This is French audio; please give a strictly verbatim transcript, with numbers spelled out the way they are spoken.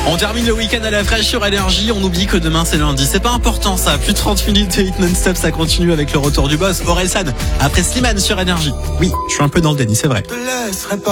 On termine le week-end à la fraîche sur Énergie. On oublie que demain c'est lundi. C'est pas important ça. Plus de trente minutes de hit non-stop. Ça continue avec le retour du boss Orelsan après Slimane sur Énergie. Oui, je suis un peu dans le déni, c'est vrai.